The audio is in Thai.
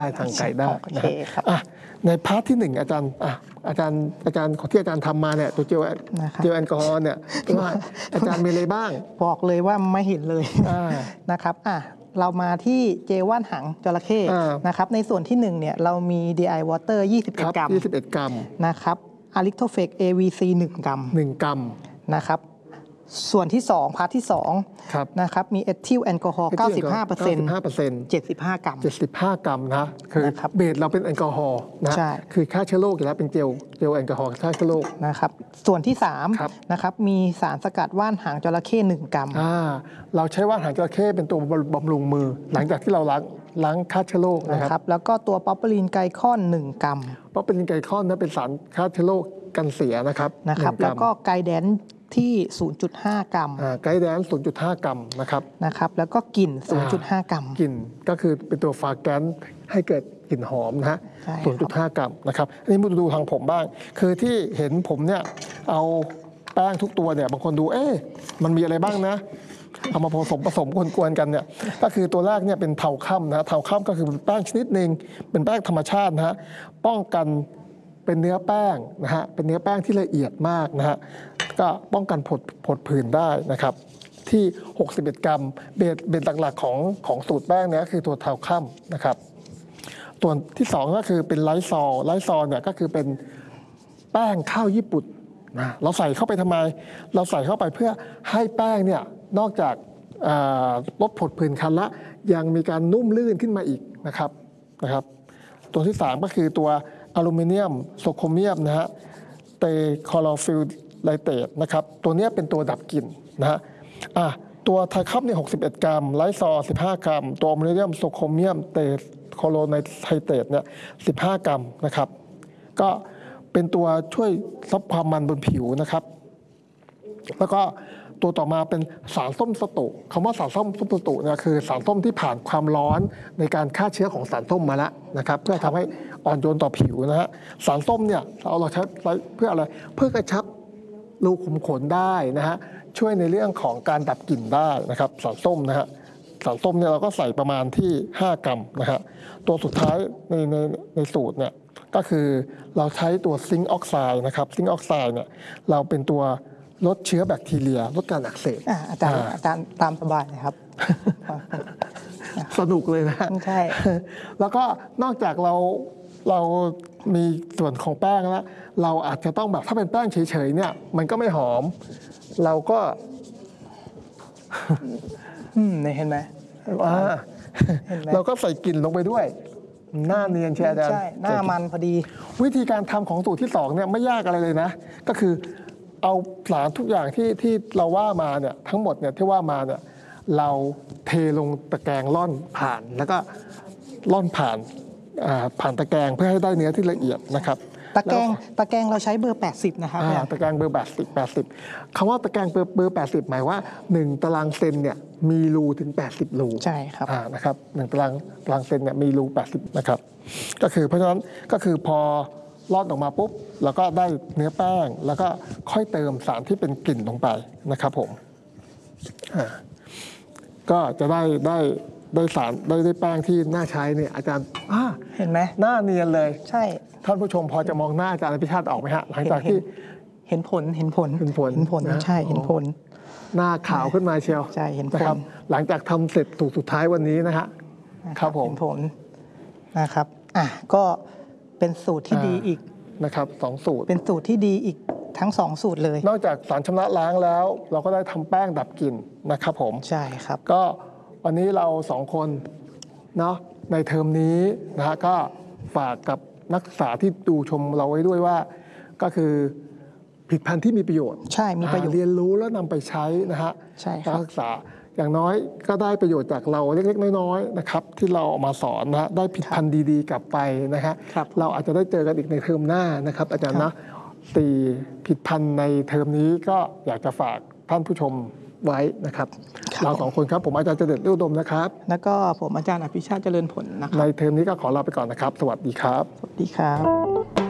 ทางไกลได้นะครับในพาร์ทที่1อาจารย์ที่อาจารย์ทำมาเนี่ยตัวเจลแอลกอฮอล์เนี่ยว่าอาจารย์มีอะไรบ้างบอกเลยว่าไม่เห็นเลยนะครับเรามาที่เจลว่านหางจระเข้นะครับในส่วนที่1เนี่ยเรามี DI Water 21 กรัมนะครับ Alictofex AVC 1 กรัมนะครับส่วนที่2พาร์ทที่2นะครับมีเอทิลแอลกอฮอล์ 95% 75 กรัมนะคือเบสเราเป็นแอลกอฮอล์นะคือฆ่าเชื้อโรคอยู่แล้วเป็นเจลแอลกอฮอล์ฆ่าเชื้อโรคนะครับส่วนที่3นะครับมีสารสกัดว่านหางจระเข้1 กรัมเราใช้ว่านหางจระเข้เป็นตัวบำรุงมือหลังจากที่เราล้างฆ่าเชื้อโรคนะครับแล้วก็ตัวป๊อปเปอรีนไกลคอน1 กรัมป๊อปเปอรีนไกลคอนนั้นเป็นสารฆ่าเชื้อโรคกันเสียนะครับแล้วก็ไกแดนที่ 0.5 กรัมไกด์แดน 0.5 กรัมนะครับแล้วก็กลิ่น 0.5 กรัมกลิ่นก็คือเป็นตัวฟาแกนให้เกิดกลิ่นหอมนะฮะ 0.5 กรัมนะครับอันนี้มาดูทางผมบ้างคือที่เห็นผมเนี่ยเอาแป้งทุกตัวเนี่ยบางคนดูมันมีอะไรบ้างนะเอามาผสมกวนๆกันเนี่ยก็คือตัวแรกเนี่ยเป็นเทาค่ำนะเทาค่ำก็คือแป้งชนิดหนึ่งเป็นแป้งธรรมชาตินะฮะป้องกันเป็นเนื้อแป้งนะฮะเป็นเนื้อแป้งที่ละเอียดมากนะฮะก็ป้องกันผดผื่นได้นะครับที่61 กรัมเบสหลักๆของสูตรแป้งเนี่ยคือตัวเทาค่ำนะครับตัวที่2ก็คือเป็นไลซอลเนี่ยก็คือเป็นแป้งข้าวญี่ปุ่นนะเราใส่เข้าไปทำไมเราใส่เข้าไปเพื่อให้แป้งเนี่ยนอกจากลดผดผื่นคันละยังมีการนุ่มลื่นขึ้นมาอีกนะครับตัวที่3ก็คือตัวอลูมิเนียมโซโครเมียมนะฮะเตคลอโรฟิลไลเตตนะครับตัวนี้เป็นตัวดับกลิ่นนะฮะตัวไทคัพเนี่ย61 กรัมไลซอ15 กรัมตัวอลูมิเนียมโซโครเมียมเตคลอโรไนไทเตตเนี่ย15 กรัมนะครับก็เป็นตัวช่วยซับความมันบนผิวนะครับแล้วก็ตัวต่อมาเป็นสารส้มสตุคำว่าสารส้มสตุเนี่ยคือสารส้มที่ผ่านความร้อนในการฆ่าเชื้อของสารส้มมาแล้วนะครับเพื่อทำให้อ่อนโยนต่อผิวนะฮะสารส้มเนี่ยเราใช้เพื่ออะไรเพื่อกระชับรูขุมขนได้นะฮะช่วยในเรื่องของการดับกลิ่นได้นะครับสารส้มนะฮะสารส้มเนี่ยเราก็ใส่ประมาณที่5 กรัมนะฮะตัวสุดท้ายในสูตรเนี่ยก็คือเราใช้ตัวซิงค์ออกไซด์นะครับซิงค์ออกไซด์เนี่ยเราเป็นตัวลดเชื้อแบคทีเรียลดการอักเสบอาจารย์ตามสบายนะครับสนุกเลยนะใช่แล้วก็นอกจากเรามีส่วนของแป้งแล้วเราอาจจะต้องแบบถ้าเป็นแป้งเฉยๆเนี่ยมันก็ไม่หอมเราก็เห็นไหมเราก็ใส่กลิ่นลงไปด้วยหน้าเนียนแชร์ดันใช่หน้ามันพอดีวิธีการทำของสูตรที่2เนี่ยไม่ยากอะไรเลยนะก็คือเอาสารทุกอย่างที่เราว่ามาเนี่ยทั้งหมดเนี่ยที่ว่ามาเนี่ยเราเทลงตะแกรงล่อนผ่านแล้วก็ล่อนผ่านตะแกรงเพื่อให้ได้เนื้อที่ละเอียดนะครับตะแกรงเราใช้เบอร์80นะครับตะแกรงเบอร์80คำว่าตะแกรงเบอร์80หมายว่า1 ตารางเซนเนี่ยมีรูถึง80 รูใช่ครับนะครับ1 ตารางเซนเนี่ยมีรู80นะครับก็คือเพราะฉะนั้นก็คือพอลอดออกมาปุ๊บแล้วก็ได้เนื้อแป้งแล้วก็ค่อยเติมสารที่เป็นกลิ่นลงไปนะครับผมก็จะได้สารได้แป้งที่น่าใช้เนี่ยอาจารย์เห็นไหมหน้าเนียนเลยใช่ท่านผู้ชมพอจะมองหน้าอาจารย์อภิชาติออกไหมฮะหลังจากที่เห็นผลใช่เห็นผลหน้าขาวขึ้นมาเชียวใช่เห็นผลหลังจากทำเสร็จสูตรสุดท้ายวันนี้นะฮะครับผมเห็นผลนะครับก็เป็นสูตรที่ดีอีกนะครับ2 สูตรเป็นสูตรที่ดีอีกทั้ง2 สูตรเลยนอกจากสารชำระล้างแล้วเราก็ได้ทำแป้งดับกลิ่นนะครับผมใช่ครับก็วันนี้เรา2 คนเนาะในเทอมนี้นะฮะก็ฝากกับนักศึกษาที่ดูชมเราไว้ด้วยว่าก็คือผลิตภัณฑ์ที่มีประโยชน์ใช่มีประโยชน์เรียนรู้แล้วนำไปใช้นะฮะใช่ครับนักศึกษาอย่างน้อยก็ได้ประโยชน์จากเราเล็กๆน้อยๆนะครับที่เราออกมาสอนนะฮะได้ผลิตภัณฑ์ดีๆกลับไปนะฮะเราอาจจะได้เจอกันอีกในเทอมหน้านะครับอาจารย์นะตีผลิตภัณฑ์ในเทอมนี้ก็อยากจะฝากท่านผู้ชมไว้นะครับเรา2 คนครับผมอาจารย์เจริญฤทธิ์อุดมนะครับแล้วก็ผมอาจารย์อภิชาติเจริญผลนะครับในเทอมนี้ก็ขอลาไปก่อนนะครับสวัสดีครับสวัสดีครับ